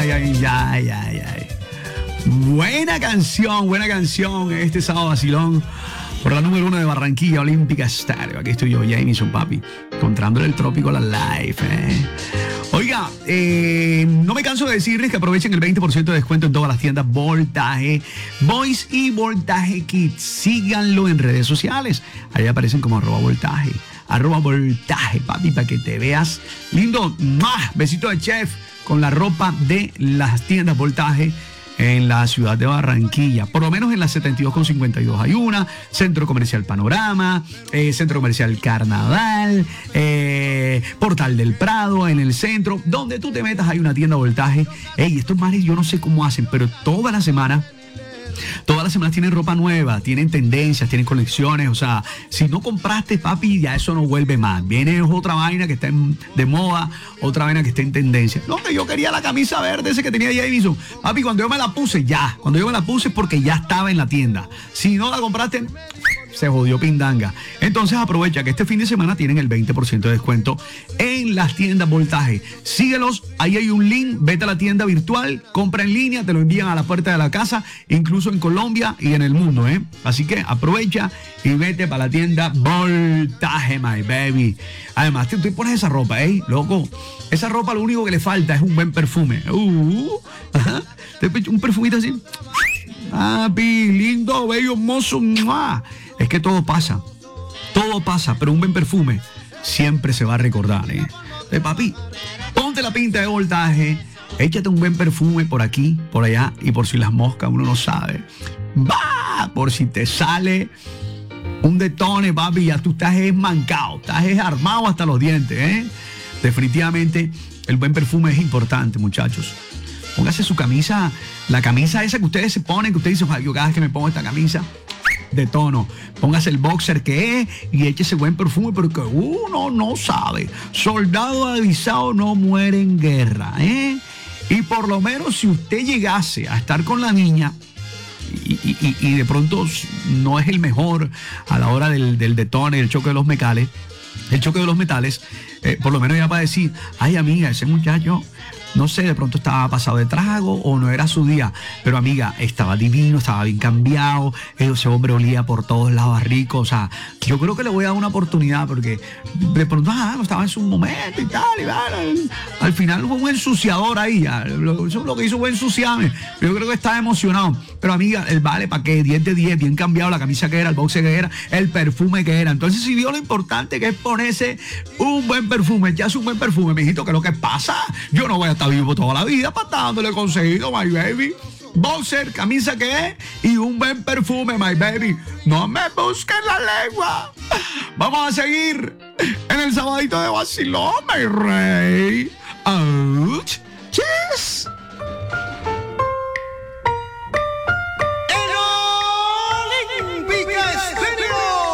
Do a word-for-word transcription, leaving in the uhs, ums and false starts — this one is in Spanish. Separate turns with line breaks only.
Ay, ay, ay, ay, ay. Buena canción, buena canción. Este sábado vacilón por la número uno de Barranquilla, Olímpica Estéreo. Aquí estoy yo, Jamison, papi, encontrándole el trópico a la life, eh. Oiga, eh, no me canso de decirles que aprovechen el veinte por ciento de descuento en todas las tiendas Voltaje Boys y Voltaje Kids. Síganlo en redes sociales. Ahí aparecen como arroba voltaje. Arroba voltaje, papi, para que te veas lindo. ¡Mua! Besito de chef con la ropa de las tiendas Voltaje en la ciudad de Barranquilla. Por lo menos en la setenta y dos con cincuenta y dos hay una. Centro Comercial Panorama, eh, Centro Comercial Carnaval, eh, Portal del Prado en el centro. Donde tú te metas hay una tienda Voltaje. Ey, estos manes yo no sé cómo hacen, pero toda la semana... Todas las semanas tienen ropa nueva, tienen tendencias, tienen colecciones. O sea, si no compraste, papi, ya eso no vuelve más. Viene otra vaina que está en, de moda, otra vaina que está en tendencia. No, que yo quería la camisa verde ese que tenía Jamison. Papi, cuando yo me la puse, ya. Cuando yo me la puse es porque ya estaba en la tienda. Si no la compraste, se jodió pindanga. Entonces aprovecha que este fin de semana tienen el veinte por ciento de descuento en las tiendas Voltaje. Síguelos, ahí hay un link, vete a la tienda virtual, compra en línea, te lo envían a la puerta de la casa, incluso en Colombia y en el mundo, ¿eh? Así que aprovecha y vete para la tienda Voltaje, my baby. Además, tú te pones esa ropa, ¿eh? Loco, esa ropa lo único que le falta es un buen perfume. Uh, ajá. Un perfumito así. Papi, lindo, bello, hermoso. ¡Mua! Es que todo pasa, todo pasa, pero un buen perfume siempre se va a recordar, ¿eh? De papi, ponte la pinta de Voltaje, échate un buen perfume por aquí, por allá, y por si las moscas uno no sabe. ¡Va! Por si te sale un detone, papi, ya tú estás esmancado, estás armado hasta los dientes, ¿eh? Definitivamente el buen perfume es importante, muchachos. Póngase su camisa, la camisa esa que ustedes se ponen, que ustedes dicen, yo cada vez que me pongo esta camisa de tono, póngase el boxer que es y échese buen perfume porque uno no sabe. Soldado avisado no muere en guerra, ¿eh? Y por lo menos si usted llegase a estar con la niña y, y, y de pronto no es el mejor a la hora del, del detone, el choque de los metales, el choque de los metales, eh, por lo menos ya para decir, ay amiga, ese muchacho, no sé, de pronto estaba pasado de trago o no era su día. Pero amiga, estaba divino, estaba bien cambiado. Ese hombre olía por todos lados rico. O sea, yo creo que le voy a dar una oportunidad porque de pronto ah, no estaba en su momento y tal. Y tal. Al final fue un ensuciador ahí. Lo, lo que hizo fue ensuciarme. Yo creo que estaba emocionado. Pero amiga, el vale, ¿para qué? diez de diez, bien cambiado. La camisa que era, el boxe que era, el perfume que era. Entonces, si vio lo importante que es ponerse un buen perfume, ya es un buen perfume, mijito, ¿qué es lo que pasa? Yo no voy a estar vivo toda la vida para dándole conseguido, my baby. Boxer, camisa que es y un buen perfume, my baby. No me busquen la lengua. Vamos a seguir en el sabadito de vacilón, my rey. Ouch. Yes.